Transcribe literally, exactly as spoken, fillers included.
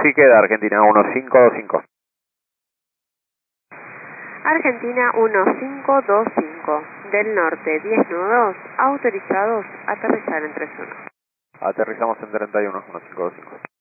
así queda, Argentina uno cinco dos cinco. Argentina uno cinco dos cinco, del norte diez nudos, autorizados a aterrizar en tres uno. Aterrizamos en treinta y uno, uno cinco dos cinco.